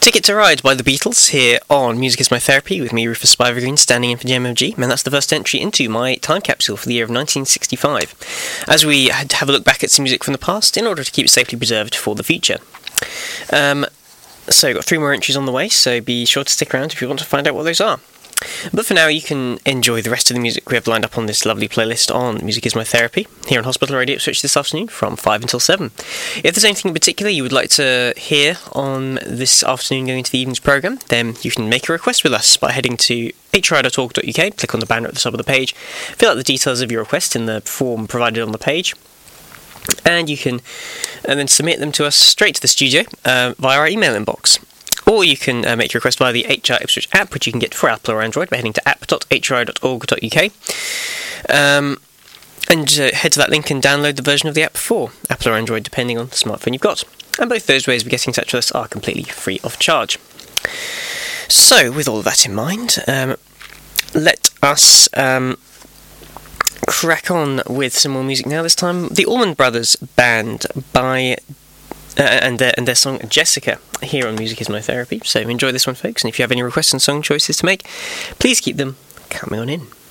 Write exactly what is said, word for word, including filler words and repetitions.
Ticket to Ride by the Beatles here on Music Is My Therapy with me, Rufus Spivergreen, standing in for J M M G, and that's the first entry into my time capsule for the year of nineteen sixty-five, as we had to have a look back at some music from the past in order to keep it safely preserved for the future. Um, so got three more entries on the way, so be sure to stick around if you want to find out what those are. But for now, you can enjoy the rest of the music we have lined up on this lovely playlist on Music Is My Therapy, here on Hospital Radio Ipswich this afternoon from five until seven. If there's anything in particular you would like to hear on this afternoon going into the evening's programme, then you can make a request with us by heading to h r dot org dot u k, click on the banner at the top of the page, fill out the details of your request in the form provided on the page, and you can and then submit them to us straight to the studio uh, via our email inbox. Or you can uh, make your request via the H R Ipswich app, which you can get for Apple or Android by heading to app dot h r dot org dot u k. Um, and uh, head to that link and download the version of the app for Apple or Android, depending on the smartphone you've got. And both those ways of getting in touch with us are completely free of charge. So, with all of that in mind, um, let us um, crack on with some more music now. This time, the Allman Brothers Band by... Uh, and, their, and their song Jessica here on Music Is My Therapy. So enjoy this one, folks, and if you have any requests and song choices to make, please keep them coming on in.